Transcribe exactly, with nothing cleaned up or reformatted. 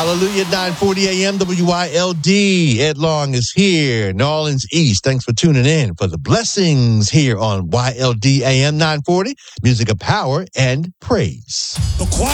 Hallelujah, nine forty a.m. W Y L D. Ed Long is here, New Orleans East. Thanks for tuning in for the blessings here on Y L D A M nine forty. Music of power and praise.